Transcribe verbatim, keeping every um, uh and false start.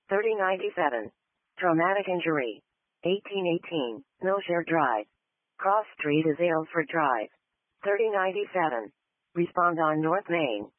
thirty ninety-seven. Traumatic injury. eighteen eighteen. Millshare Drive. Cross Street is Aylesford Drive. thirty ninety-seven. Respond on North Main.